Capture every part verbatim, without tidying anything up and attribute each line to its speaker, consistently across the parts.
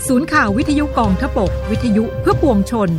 Speaker 1: ศูนย์ข่าววิทยุกองทพบกวิทยุเพื่อปวงชน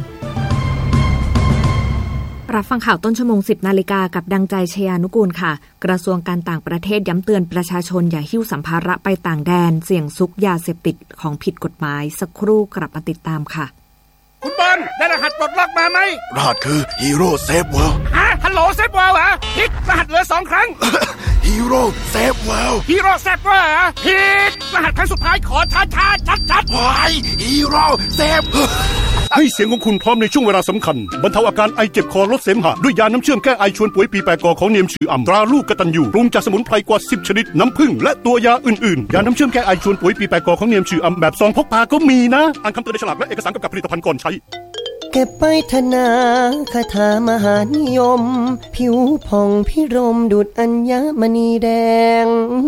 Speaker 2: รับฟังข่าวต้นชั่วโมง สิบนาฬิกากับดังใจชยานุกูลค่ะกระทรวงการต่างประเทศย้ำเตือนประชาชนอย่าหิ้วสัมภาระไปต่างแดนเสี่ยงซุกยาเสพติดของผิดกฎหมายสักครู่กลับมาติดตามค่ะ
Speaker 3: คุณบอลได้รหัสปลดล็อกมาไหม
Speaker 4: รหัสคือฮีโร่เซฟเวิลด์
Speaker 3: ฮะฮัลโหลเซฟเวิลด์เหรอพิกรหัสเหลือสองครั้ง
Speaker 4: ฮีโร่เซฟเวิลด์
Speaker 3: ฮีโร่เซฟเวิลด์เหรอพิกรหัสครั้งสุดท้ายขอช้าช้าชัดชัด
Speaker 4: วายฮีโร่เซฟ
Speaker 5: ให้เสียงของคุณพร้อมในช่วงเวลาสำคัญบรรเทาอาการไอเจ็บคอลดเสมหะด้วยยาน้ำเชื่อมแก้ไอชวนป่วยปีแปรกอของเนียมชื่ออ่ำตราลูกกตัญญูปรุงจากสมุนไพรกว่าสิบชนิดน้ำผึ้งและตัวยาอื่นๆยาน้ำเชื่อมแก้ไอชวนป่วยปีแปรกอของเนียมชื่ออ่ำแบบซองพกพาก็มีนะอ่านคำเตือนในฉลากและเอกสารกำกับผลิตภัณฑ์ก่อนใช้
Speaker 6: เก็บไปธนาคาถามหานิยมผิวผ่องพิรมดุจอัญมณีแดง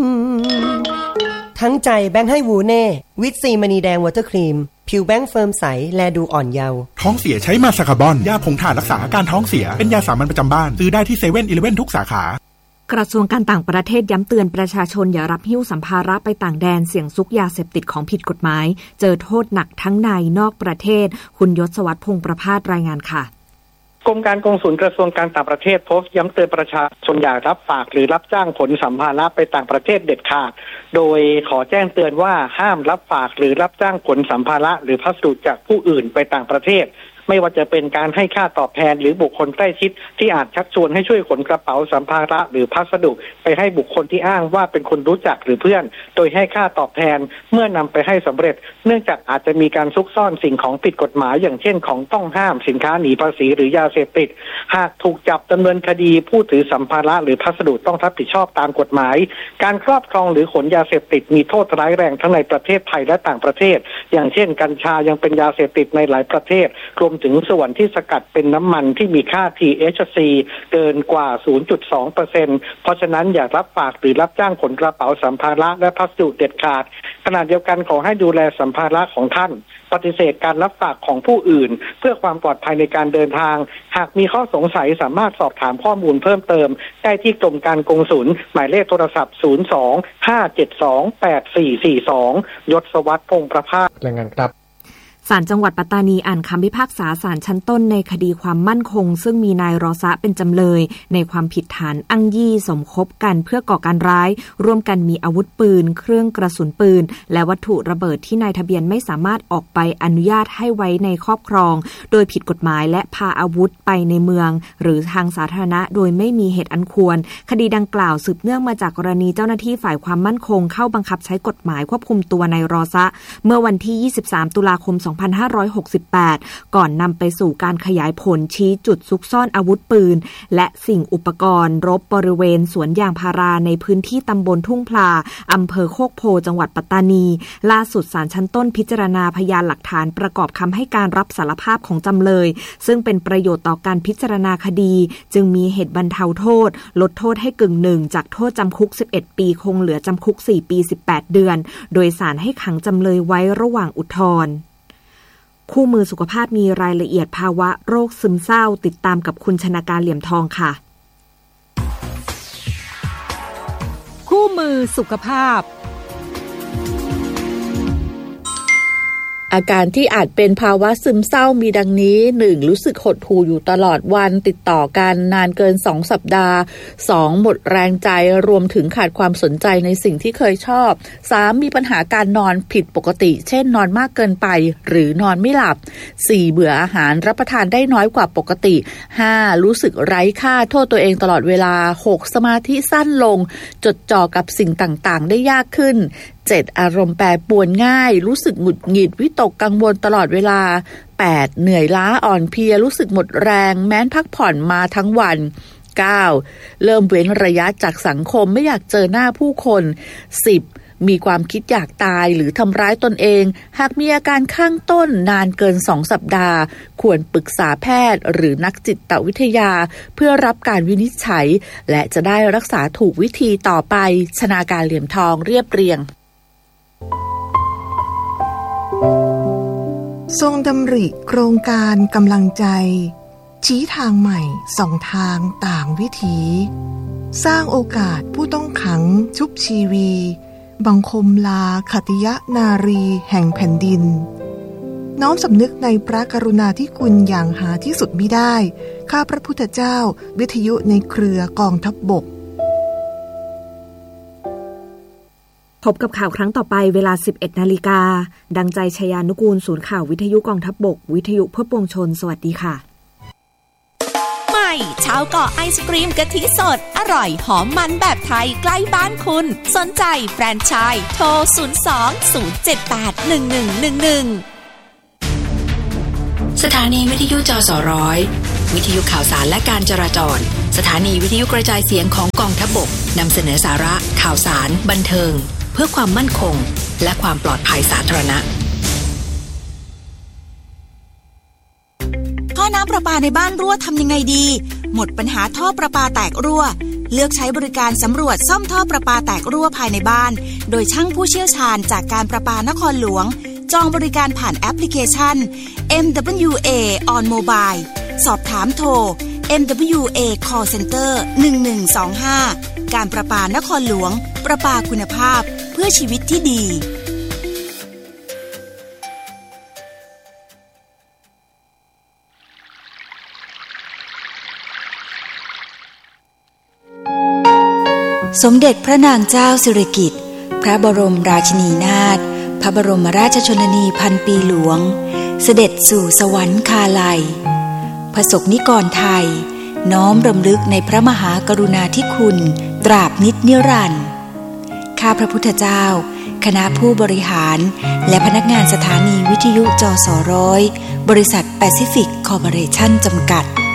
Speaker 6: ทั้งใจแบงค์ให้วูเน่วิตซีมณีแดงวอเตอร์ครีมผิวแบงค์เฟิร์มใสแลดูอ่อนเยาว์
Speaker 7: ท้องเสียใช้มาซาคาบอนยาผงถ่านรักษาอาการท้องเสียเป็นยาสามัญประจำบ้านซื้อได้ที่เซเว่นอีเลฟเว่นทุกสาขาก
Speaker 2: ระทรวงการต่างประเทศย้ำเตือนประชาชนอย่ารับหิ้วสัมภาระไปต่างแดนเสี่ยงซุกยาเสพติดของผิดกฎหมายเจอโทษหนักทั้งในนอกประเทศคุณยศวรรษพงษ์ประภาสรายงานค่ะ
Speaker 8: กรมการกงสุลกระทรวงการต่างประเทศโพสต์ย้ำเตือนประชาชนอย่ารับฝากหรือรับจ้างขนสัมภาระไปต่างประเทศเด็ดขาดโดยขอแจ้งเตือนว่าห้ามรับฝากหรือรับจ้างขนสัมภาระหรือพัสดุจากผู้อื่นไปต่างประเทศไม่ว่าจะเป็นการให้ค่าตอบแทนหรือบุคคลใกล้ชิดที่อาจชักชวนให้ช่วยขนกระเป๋าสัมภาระหรือพัสดุไปให้บุคคลที่อ้างว่าเป็นคนรู้จักหรือเพื่อนโดยให้ค่าตอบแทนเมื่อนำไปให้สำเร็จเนื่องจากอาจจะมีการซุกซ่อนสิ่งของผิดกฎหมายอย่างเช่นของต้องห้ามสินค้าหนีภาษีหรือยาเสพติดหากถูกจับดำเนินคดีผู้ถือสัมภาระหรือพัสดุต้องรับผิดชอบตามกฎหมายการครอบครองหรือขนยาเสพติดมีโทษร้ายแรงทั้งในประเทศไทยและต่างประเทศอย่างเช่นกัญชายังเป็นยาเสพติดในหลายประเทศรวมถึงส่วนที่สกัดเป็นน้ำมันที่มีค่า ที เอช ซี เกินกว่า ศูนย์จุดสองเปอร์เซ็นต์ เพราะฉะนั้นอย่ารับฝากหรือรับจ้างขนกระเป๋าสัมภาระและพัสดุเด็ดขาดขณะเดียวกันขอให้ดูแลสัมภาระของท่านปฏิเสธการรับฝากของผู้อื่นเพื่อความปลอดภัยในการเดินทางหากมีข้อสงสัยสามารถสอบถามข้อมูลเพิ่มเติมได้ที่กรมการกงสุลหมายเลขโทรศัพท์ศูนย์ สอง ห้า เจ็ด สอง แปด สี่ สี่ สองยศวรรษพงษ์ประภาสรายงานครับ
Speaker 2: ศาลจังหวัดปัตตานีอ่านคำพิพากษาศาลชั้นต้นในคดีความมั่นคงซึ่งมีนายรอซะเป็นจำเลยในความผิดฐานอ้างยี่สมคบกันเพื่อก่อการร้ายร่วมกันมีอาวุธปืนเครื่องกระสุนปืนและวัตถุระเบิดที่นายทะเบียนไม่สามารถออกใบอนุญาตให้ไว้ในครอบครองโดยผิดกฎหมายและพาอาวุธไปในเมืองหรือทางสาธารณะโดยไม่มีเหตุอันควรคดีดังกล่าวสืบเนื่องมาจากกรณีเจ้าหน้าที่ฝ่ายความมั่นคงเข้าบังคับใช้กฎหมายควบคุมตัวนายรอซะเมื่อวันที่ยี่สิบสามตุลาคมสองพันห้าร้อยหกสิบแปดก่อนนำไปสู่การขยายผลชี้จุดซุกซ่อนอาวุธปืนและสิ่งอุปกรณ์รบบริเวณสวนยางพาราในพื้นที่ตำบลทุ่งพลาอำเภอโคกโพจังหวัดปัตตานีล่าสุดศาลชั้นต้นพิจารณาพยานหลักฐานประกอบคำให้การรับสารภาพของจำเลยซึ่งเป็นประโยชน์ต่อการพิจารณาคดีจึงมีเหตุบรรเทาโทษลดโทษให้กึ่งหนึ่งจากโทษจำคุกสิบเอ็ดปีคงเหลือจำคุกสี่ปีสิบแปดเดือนโดยศาลให้ขังจำเลยไว้ระหว่างอุทธรณ์คู่มือสุขภาพมีรายละเอียดภาวะโรคซึมเศร้าติดตามกับคุณชนาการเหลี่ยมทองค่ะ
Speaker 1: คู่มือสุขภาพ
Speaker 9: อาการที่อาจเป็นภาวะซึมเศร้ามีดังนี้ หนึ่ง รู้สึกหดหู่อยู่ตลอดวันติดต่อกันนานเกินสองสัปดาห์ สอง หมดแรงใจรวมถึงขาดความสนใจในสิ่งที่เคยชอบ สาม มีปัญหาการนอนผิดปกติเช่นนอนมากเกินไปหรือนอนไม่หลับ สี่ เบื่ออาหารรับประทานได้น้อยกว่าปกติ ห้า รู้สึกไร้ค่าโทษตัวเองตลอดเวลา หก สมาธิสั้นลงจดจ่อกับสิ่งต่างๆได้ยากขึ้นเจ็ด อารมณ์แปรปรวนง่ายรู้สึกหงุดหงิดวิตกกังวลตลอดเวลา แปด เหนื่อยล้าอ่อนเพลียรู้สึกหมดแรงแม้นพักผ่อนมาทั้งวัน เก้า เริ่มเว้นระยะจากสังคมไม่อยากเจอหน้าผู้คน สิบ มีความคิดอยากตายหรือทำร้ายตนเองหากมีอาการข้างต้นนานเกินสองสัปดาห์ควรปรึกษาแพทย์หรือนักจิตวิทยาเพื่อรับการวินิจฉัยและจะได้รักษาถูกวิธีต่อไปชนาการเหลี่ยมทองเรียบเรียง
Speaker 10: ทรงดำริโครงการกำลังใจชี้ทางใหม่สองทางต่างวิถีสร้างโอกาสผู้ต้องขังชุบชีวีบังคมลาขติยนารีแห่งแผ่นดินน้อมสำนึกในพระกรุณาธิคุณอย่างหาที่สุดมิได้ข้าพระพุทธเจ้าวิทยุในเครือกองทัพบก
Speaker 2: พบกับข่าวครั้งต่อไปเวลา สิบเอ็ดนาฬิกา ดังใจชยานุกูลศูนย์ข่าววิทยุกองทัพบกวิทยุเพื่อปวงชนสวัสดีค่ะ
Speaker 11: ใหม่ชาวเกาะไอศกรีมกะทิสดอร่อยหอมมันแบบไทยใกล้บ้านคุณสนใจแฟรนไชส์โทรศูนย์ สอง ศูนย์ เจ็ด แปด หนึ่ง หนึ่ง หนึ่ง หนึ่ง
Speaker 12: สถานีวิทยุจสร้อยวิทยุข่าวสารและการจราจรสถานีวิทยุกระจายเสียงของกองทัพบกนำเสนอสาระข่าวสารบันเทิงเพื่อความมั่นคงและความปลอดภัยสาธารณะ
Speaker 11: ท่อน้ำประปาในบ้านรั่วทำยังไงดีหมดปัญหาท่อประปาแตกรั่วเลือกใช้บริการสำรวจซ่อมท่อประปาแตกรั่วภายในบ้านโดยช่างผู้เชี่ยวชาญจากการประปานครหลวงจองบริการผ่านแอปพลิเคชัน เอ็ม ดับเบิลยู เอ on mobile สอบถามโทร เอ็ม ดับเบิลยู เอ Call Center หนึ่ง หนึ่ง สอง ห้าการประปานครหลวงประปาคุณภาพเพื่อชีวิตที่ดี
Speaker 13: สมเด็จพระนางเจ้าสิริกิติ์พระบรมราชินีนาถพระบรมราชชนนีพันปีหลวงเสด็จสู่สวรรคาลัยประสบนิกรไทยน้อมรำลึกในพระมหากรุณาธิคุณตราบนิจนิรันดร์ข้าพระพุทธเจ้าคณะผู้บริหารและพนักงานสถานีวิทยุจสร้อยบริษัทแปซิฟิกคอร์ปอเรชั่นจำกัด